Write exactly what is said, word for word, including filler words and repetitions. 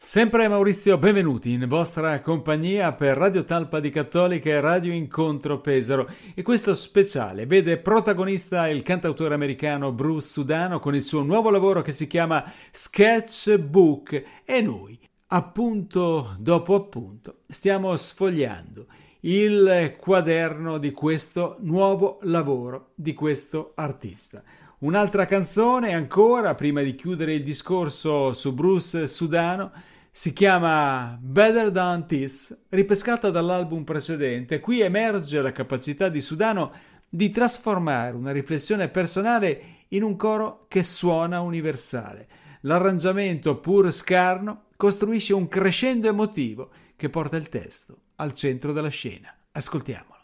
Sempre Maurizio, benvenuti in vostra compagnia per Radio Talpa di Cattolica e Radio Incontro Pesaro. E questo speciale vede protagonista il cantautore americano Bruce Sudano con il suo nuovo lavoro che si chiama Sketchbook e noi, appunto dopo appunto, stiamo sfogliando il quaderno di questo nuovo lavoro di questo artista. Un'altra canzone ancora, prima di chiudere il discorso su Bruce Sudano, si chiama Better Than This, ripescata dall'album precedente. Qui emerge la capacità di Sudano di trasformare una riflessione personale in un coro che suona universale. L'arrangiamento, pur scarno, costruisce un crescendo emotivo che porta il testo al centro della scena. Ascoltiamolo.